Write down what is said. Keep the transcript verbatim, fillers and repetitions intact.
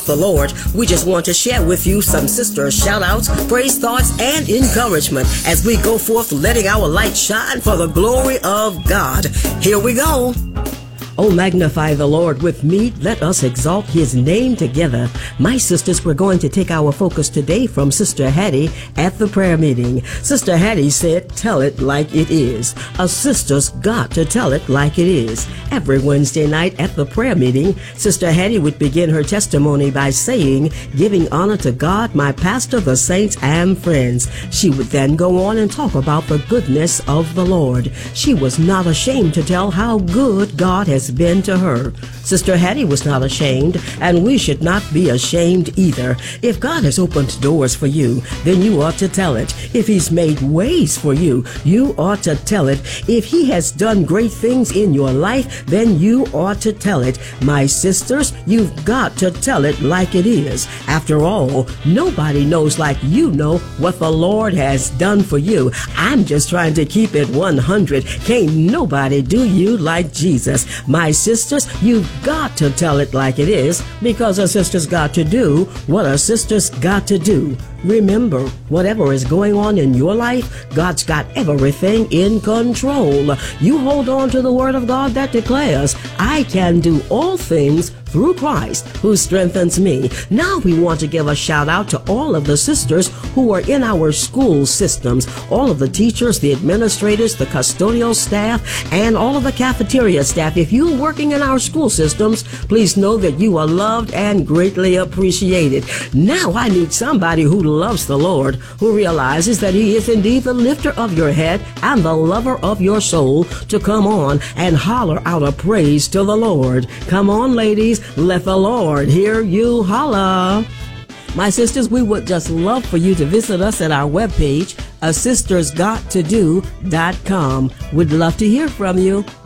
the Lord. We just want to share with you some sister shout outs, praise thoughts, and encouragement as we go forth letting our light shine for the glory of God. Here we go. Oh, magnify the Lord with me. Let us exalt his name together. My sisters, we're going to take our focus today from Sister Hattie at the prayer meeting. Sister Hattie said, tell it like it is. A sister's got to tell it like it is. Every Wednesday night at the prayer meeting, Sister Hattie would begin her testimony by saying, giving honor to God, my pastor, the saints, and friends. She would then go on and talk about the goodness of the Lord. She was not ashamed to tell how good God has been to her. Sister Hattie was not ashamed, and we should not be ashamed either. If God has opened doors for you, then you ought to tell it. If he's made ways for you, you ought to tell it. If he has done great things in your life, then you ought to tell it. My sisters, you've got to tell it like it is. After all, nobody knows like you know what the Lord has done for you. I'm just trying to keep it one hundred. Can't nobody do you like Jesus. My sisters, you've got to tell it like it is, because a sister's got to do what a sister's got to do. Remember, whatever is going on in your life, God's got everything in control. You hold on to the word of God that declares, I can do all things through Christ who strengthens me. Now we want to give a shout out to all of the sisters who are in our school systems, all of the teachers, the administrators, the custodial staff, and all of the cafeteria staff. If you're working in our school systems, please know that you are loved and greatly appreciated. Now I need somebody who loves the Lord, who realizes that he is indeed the lifter of your head and the lover of your soul, to come on and holler out a praise to the Lord. Come on, ladies. Let the Lord hear you holla. My sisters, we would just love for you to visit us at our webpage, a sisters got to do dot com. We'd love to hear from you.